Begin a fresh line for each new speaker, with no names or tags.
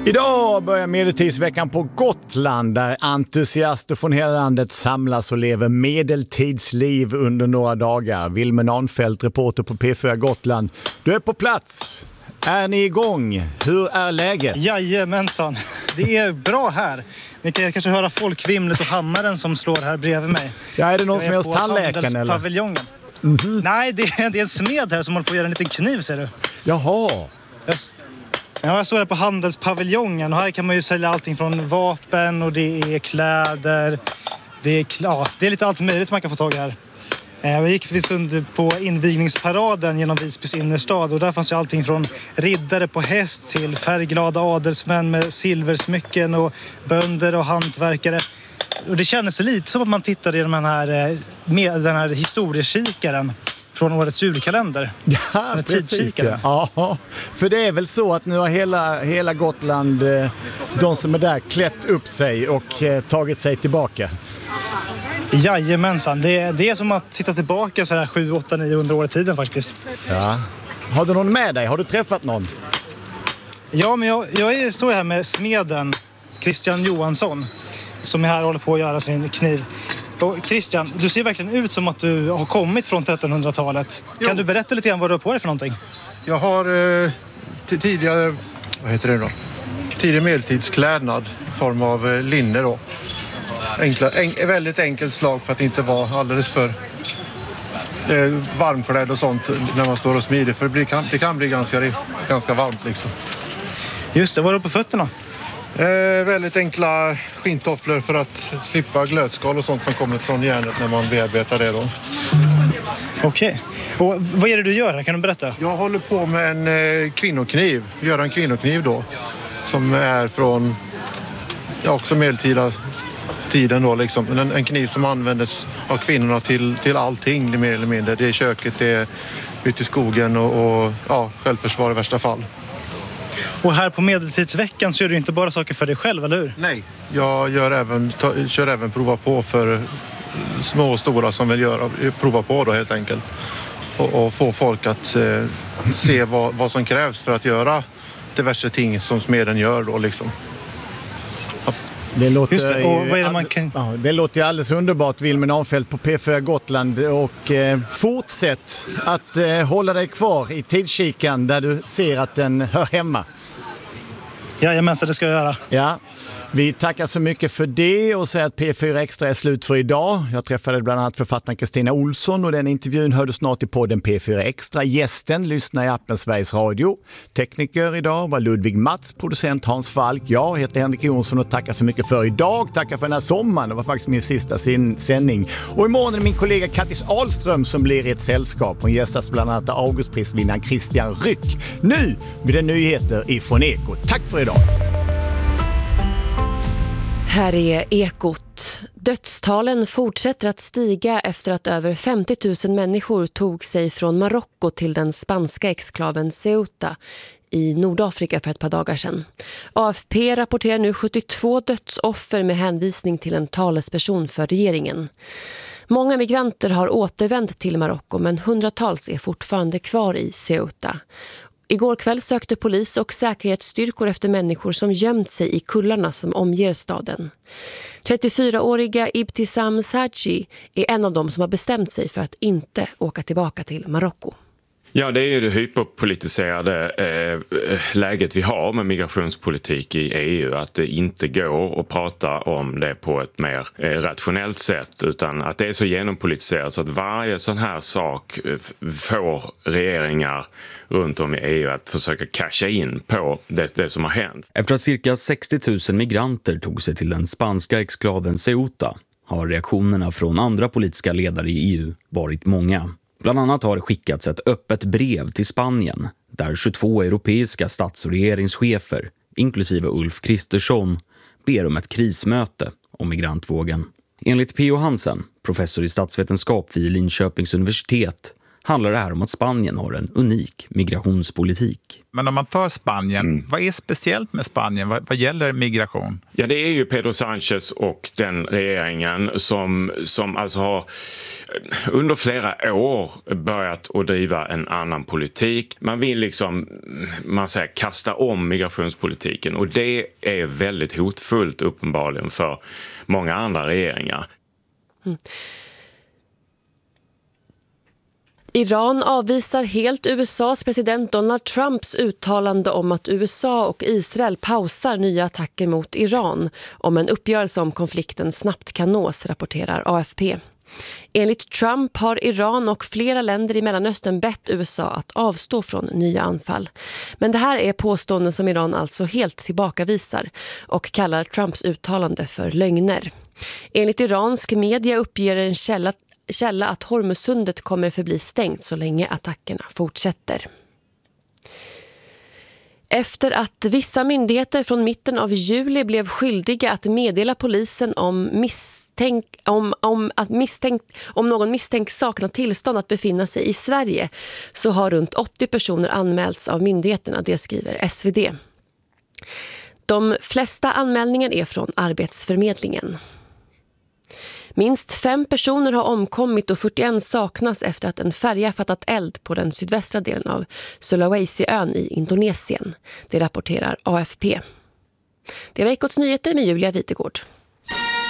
Idag börjar medeltidsveckan på Gotland där entusiaster från hela landet samlas och lever medeltidsliv under några dagar. Wilmer Arnfeldt, reporter på P4 Gotland. Du är på plats. Är ni igång? Hur är läget?
Jajamensan. Det är bra här. Ni kan kanske höra folkvimlet och hammaren som slår här bredvid mig.
Ja, är det någon som är hos tandläkaren eller?
Mm-hmm. Nej, det är en smed här som håller på att göra en liten kniv, ser du.
Jaha.
Jag står här på handelspaviljongen och här kan man ju sälja allting från vapen och det är kläder. Det är lite allt möjligt man kan få tag i här. Jag gick vid stund på invigningsparaden genom Visbys innerstad och där fanns ju allting från riddare på häst till färgglada adelsmän med silversmycken och bönder och hantverkare. Och det kändes lite som att man tittade i den här historiekikaren från årets julkalender.
Ja, precis. Ja, för det är väl så att nu har hela Gotland, de som är där, klätt upp sig och tagit sig tillbaka.
Jajamensan, det är som att titta tillbaka så här 7, 8, 900 år i tiden faktiskt.
Ja. Har du någon med dig? Har du träffat någon?
Ja, men jag står här med smeden Christian Johansson som är här och håller på att göra sin kniv. Och Christian, du ser verkligen ut som att du har kommit från 1300-talet. Jo. Kan du berätta lite grann vad du har på dig för någonting?
Jag har tidigare medeltidsklädnad i form av linne då. Väldigt enkelt slag för att inte vara alldeles för varmklädd och sånt när man står och smider. För det kan bli ganska varmt liksom.
Just det, vad har du på fötterna?
Väldigt enkla skintofflor för att slippa glödskal och sånt som kommer från järnet när man bearbetar det då.
Okej. Och vad är det du gör här? Kan du berätta?
Jag håller på med en kvinnokniv. Göra en kvinnokniv då. Som är från också medeltida tiden då liksom. En kniv som användes av kvinnorna till allting mer eller mindre. Det är köket, det är ute i skogen och självförsvar i värsta fall.
Och här på medeltidsveckan så gör du inte bara saker för dig själv, eller hur?
Nej, jag kör även prova på för små och stora som vill prova på då helt enkelt. Och få folk att se vad som krävs för att göra diverse ting som smeden gör då liksom.
Det låter ju alldeles underbart, Wilmer Arnfeldt på P4 Gotland, och fortsätt att hålla dig kvar i tidskikan där du ser att den hör hemma.
Jajamensan, det ska jag göra.
Ja, vi tackar så mycket för det och säger att P4 Extra är slut för idag. Jag träffade bland annat författaren Kristina Olsson och den intervjun hörde snart i podden P4 Extra. Gästen lyssnar i appen Sveriges Radio. Tekniker idag var Ludvig Mats, producent Hans Falk. Jag heter Henrik Jonsson och tackar så mycket för idag. Tackar för den här sommaren, det var faktiskt min sista sändning. Och imorgon är min kollega Kattis Ahlström som blir i ett sällskap. Hon gästas bland annat av Augustprisvinnaren Christian Ryck. Nu blir det nyheter ifrån Ekot. Tack för idag.
Här är Ekot. Dödstalen fortsätter att stiga efter att över 50 000 människor tog sig från Marocko till den spanska exklaven Ceuta i Nordafrika för ett par dagar sedan. AFP rapporterar nu 72 dödsoffer med hänvisning till en talesperson för regeringen. Många migranter har återvänt till Marocko men hundratals är fortfarande kvar i Ceuta. Igår kväll sökte polis och säkerhetsstyrkor efter människor som gömt sig i kullarna som omger staden. 34-åriga Ibtisam Saji är en av dem som har bestämt sig för att inte åka tillbaka till Marocko.
Ja, det är ju det hyperpolitiserade läget vi har med migrationspolitik i EU. Att det inte går att prata om det på ett mer rationellt sätt utan att det är så genompolitiserat så att varje sån här sak får regeringar runt om i EU att försöka casha in på det som har hänt.
Efter att cirka 60 000 migranter tog sig till den spanska exklaven Ceuta har reaktionerna från andra politiska ledare i EU varit många. Bland annat har det skickats ett öppet brev till Spanien där 22 europeiska stats- och regeringschefer, inklusive Ulf Kristersson, ber om ett krismöte om migrantvågen. Enligt P.O. Hansen, professor i statsvetenskap vid Linköpings universitet, handlar det här om att Spanien har en unik migrationspolitik.
Men om man tar Spanien, vad är speciellt med Spanien vad gäller migration?
Ja, det är ju Pedro Sánchez och den regeringen som alltså har under flera år börjat att driva en annan politik. Man vill kasta om migrationspolitiken, och det är väldigt hotfullt uppenbarligen för många andra regeringar.
Iran avvisar helt USAs president Donald Trumps uttalande om att USA och Israel pausar nya attacker mot Iran om en uppgörelse om konflikten snabbt kan nås, rapporterar AFP. Enligt Trump har Iran och flera länder i Mellanöstern bett USA att avstå från nya anfall. Men det här är påståenden som Iran alltså helt tillbakavisar och kallar Trumps uttalande för lögner. Enligt iransk media uppger en källa att Hormuzsundet kommer förbli stängt så länge attackerna fortsätter. Efter att vissa myndigheter från mitten av juli blev skyldiga att meddela polisen om någon misstänkt saknar tillstånd att befinna sig i Sverige, så har runt 80 personer anmälts av myndigheterna, det skriver SvD. De flesta anmälningar är från Arbetsförmedlingen. Minst 5 personer har omkommit och 41 saknas efter att en färja fattat eld på den sydvästra delen av Sulawesi-ön i Indonesien. Det rapporterar AFP. Det var Ekots nyheter med Julia Witegård.